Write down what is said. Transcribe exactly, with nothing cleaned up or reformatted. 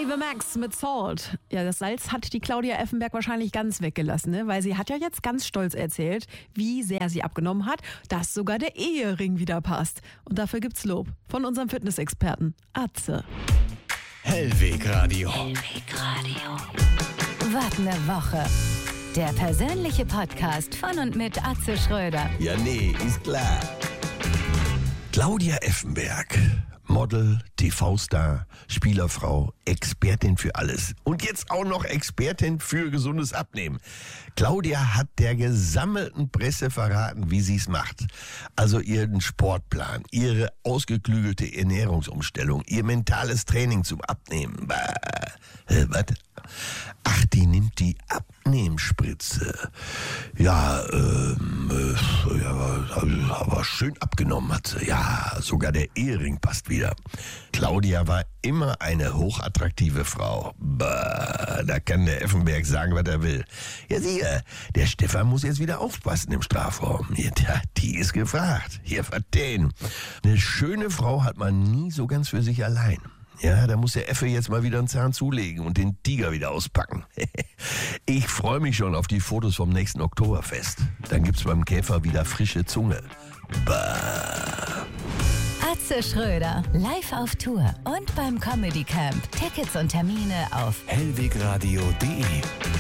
Flavor Max mit Salt. Ja, das Salz hat die Claudia Effenberg wahrscheinlich ganz weggelassen, ne? Weil sie hat ja jetzt ganz stolz erzählt, wie sehr sie abgenommen hat, dass sogar der Ehering wieder passt. Und dafür gibt's Lob von unserem Fitnessexperten Atze. Hellwegradio. Hellwegradio. Was ne Woche. Der persönliche Podcast von und mit Atze Schröder. Ja, nee, ist klar. Claudia Effenberg. Model, T V-Star, Spielerfrau, Expertin für alles. Und jetzt auch noch Expertin für gesundes Abnehmen. Claudia hat der gesammelten Presse verraten, wie sie es macht. Also ihren Sportplan, ihre ausgeklügelte Ernährungsumstellung, ihr mentales Training zum Abnehmen. Bah. Was? Ach, die nimmt die Abnehmspritze. Ja, ähm, äh, ja, aber, aber schön abgenommen hat sie. Ja, sogar der Ehering passt wieder. Claudia war immer eine hochattraktive Frau. Bah, da kann der Effenberg sagen, was er will. Ja, sicher, der Stefan muss jetzt wieder aufpassen im Strafraum. Ja, die ist gefragt. Hier, verstehen. Eine schöne Frau hat man nie so ganz für sich allein. Ja, da muss der Effe jetzt mal wieder einen Zahn zulegen und den Tiger wieder auspacken. Ich freue mich schon auf die Fotos vom nächsten Oktoberfest. Dann gibt's beim Käfer wieder frische Zunge. Bah. Atze Schröder, live auf Tour und beim Comedy Camp. Tickets und Termine auf hellwegradio punkt de